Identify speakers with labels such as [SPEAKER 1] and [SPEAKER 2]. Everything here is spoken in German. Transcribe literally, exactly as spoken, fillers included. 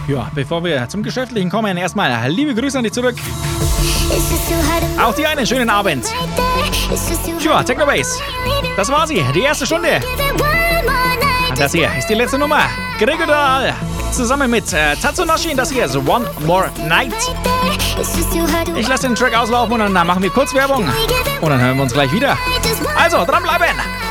[SPEAKER 1] Ja, bevor wir zum Geschäftlichen kommen, erstmal liebe Grüße an dich zurück. Auch dir einen schönen Abend. Tja, Technobase. Das war sie, die erste Stunde. Und das hier ist die letzte Nummer. Gregor zusammen mit äh, Tatsunashi. Und das hier ist One More Night. Ich lasse den Track auslaufen und dann machen wir kurz Werbung. Und dann hören wir uns gleich wieder. Also, dranbleiben.